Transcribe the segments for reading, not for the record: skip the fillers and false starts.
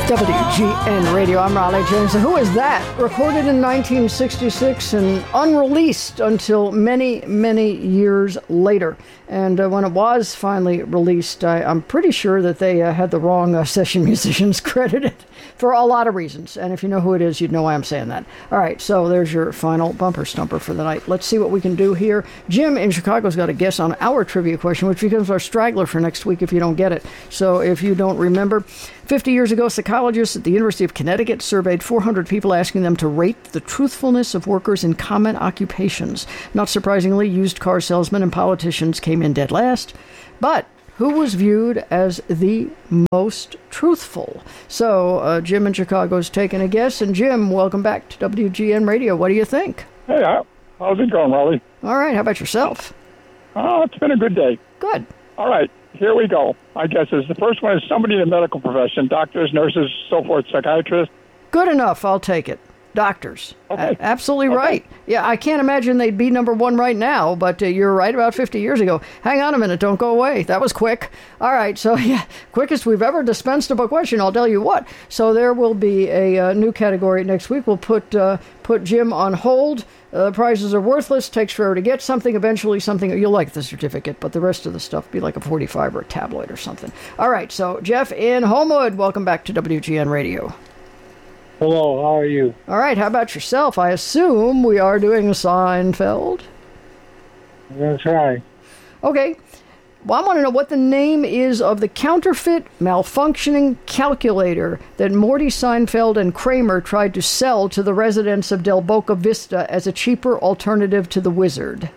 WGN Radio, I'm Raleigh James. And who is that? Recorded in 1966 and unreleased until many, many years later. And when it was finally released, I'm pretty sure that they had the wrong session musicians credited for a lot of reasons. And if you know who it is, you'd know why I'm saying that. All right, so there's your final bumper stumper for the night. Let's see what we can do here. Jim in Chicago's got a guess on our trivia question, which becomes our straggler for next week if you don't get it. So if you don't remember, 50 years ago, psychologists at the University of Connecticut surveyed 400 people, asking them to rate the truthfulness of workers in common occupations. Not surprisingly, used car salesmen and politicians came in dead last. But who was viewed as the most truthful? So Jim in Chicago's taking a guess. And Jim, welcome back to WGN Radio. What do you think? Hey, how's it going, Raleigh? All right. How about yourself? It's been a good day. Good. All right. Here we go. I guess the first one is somebody in the medical profession, doctors, nurses, so forth, psychiatrists. Good enough. I'll take it. Doctors. Okay. Absolutely okay. Right. Yeah, I can't imagine they'd be number one right now, but you're right, about 50 years ago. Hang on a minute. Don't go away. That was quick. All right. So, yeah, quickest we've ever dispensed of a question. I'll tell you what. So there will be a new category next week. We'll put Jim on hold. Prizes are worthless. Takes forever to get something. Eventually something. You'll like the certificate, but the rest of the stuff be like a 45 or a tabloid or something. All right. So, Jeff in Homewood, welcome back to WGN Radio. Hello, how are you? All right, how about yourself? I assume we are doing Seinfeld. I'm going to try. Okay. Well, I want to know what the name is of the counterfeit, malfunctioning calculator that Morty Seinfeld and Kramer tried to sell to the residents of Del Boca Vista as a cheaper alternative to the Wizard.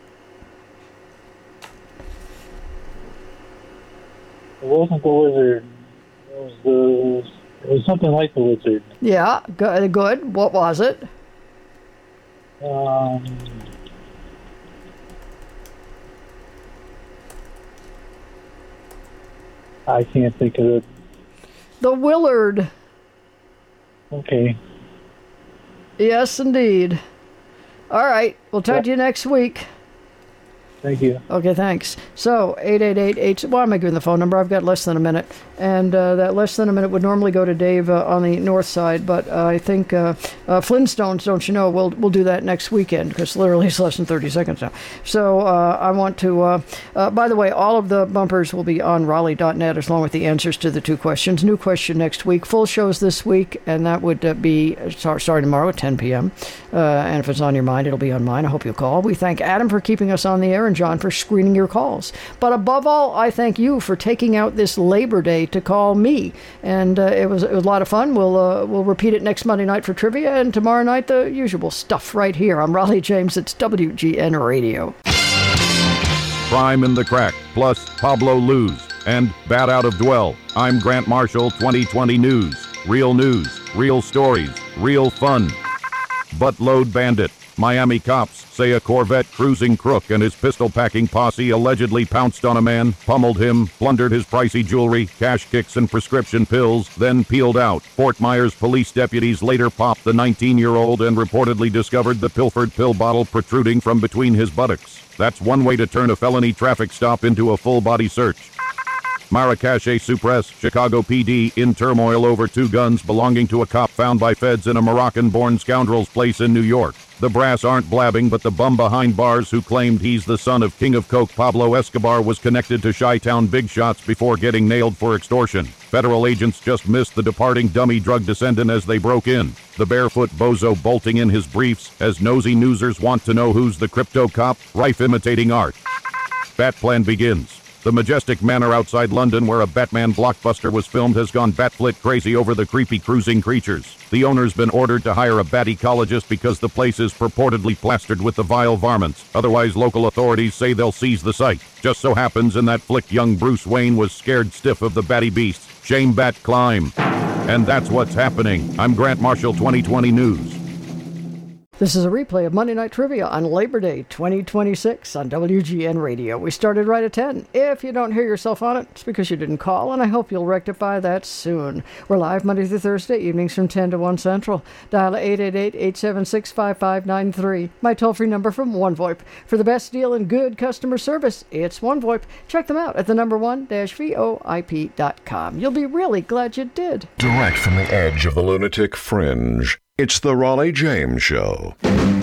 It wasn't the Wizard. It was something like the Wizard. Yeah, good. What was it? I can't think of it. The Willard. Okay. Yes, indeed. All right, we'll talk to you next week. Thank you. Okay, thanks. So, 888-8... Why am I giving the phone number? I've got less than a minute. And that less than a minute would normally go to Dave on the north side, but I think Flintstones, don't you know, we'll do that next weekend, because literally it's less than 30 seconds now. So, I want to... by the way, all of the bumpers will be on Raleigh.net, as long with the answers to the two questions. New question next week. Full shows this week, and that would be starting tomorrow at 10 p.m. And if it's on your mind, it'll be on mine. I hope you'll call. We thank Adam for keeping us on the air, and John for screening your calls. But above all, I thank you for taking out this Labor Day to call me. And it was a lot of fun. We'll repeat it next Monday night for trivia, and tomorrow night the usual stuff right here. I'm Raleigh James. It's WGN Radio. Crime in the Crack, plus Pablo Luz, and Bat Out of Dwell. I'm Grant Marshall, 2020 News. Real stories, real fun. Buttload Bandit. Miami cops say a Corvette cruising crook and his pistol-packing posse allegedly pounced on a man, pummeled him, plundered his pricey jewelry, cash kicks and prescription pills, then peeled out. Fort Myers police deputies later popped the 19-year-old and reportedly discovered the pilfered pill bottle protruding from between his buttocks. That's one way to turn a felony traffic stop into a full-body search. Marrakeche Suppress, Chicago PD in turmoil over two guns belonging to a cop found by feds in a Moroccan-born scoundrel's place in New York. The brass aren't blabbing, but the bum behind bars who claimed he's the son of King of Coke Pablo Escobar was connected to Chi-Town big shots before getting nailed for extortion. Federal agents just missed the departing dummy drug descendant as they broke in. The barefoot bozo bolting in his briefs as nosy newsers want to know who's the crypto cop, rife imitating art. Batplan begins. The majestic manor outside London where a Batman blockbuster was filmed has gone batflit crazy over the creepy cruising creatures. The owner's been ordered to hire a bat ecologist because the place is purportedly plastered with the vile varmints. Otherwise, local authorities say they'll seize the site. Just so happens in that flick young Bruce Wayne was scared stiff of the batty beasts. Shame bat climb. And that's what's happening. I'm Grant Marshall, 2020 News. This is a replay of Monday Night Trivia on Labor Day 2026 on WGN Radio. We started right at 10. If you don't hear yourself on it, it's because you didn't call, and I hope you'll rectify that soon. We're live Monday through Thursday evenings from 10 to 1 Central. Dial 888-876-5593. My toll-free number from OneVoIP. For the best deal and good customer service, it's OneVoIP. Check them out at the number one-voip.com. You'll be really glad you did. Direct from the edge of the lunatic fringe, it's the Raleigh James Show.